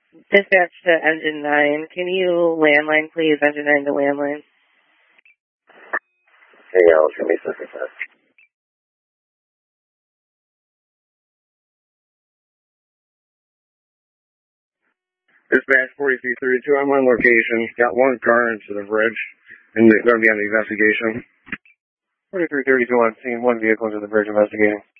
Dispatch to Engine 9. Can you landline, please? Engine 9 to landline. Hey, Alice, give me a second. Dispatch 4332, I'm on location. Got one car into the bridge, and they're going to be on the investigation. 4332 on scene, one vehicle into the bridge investigating.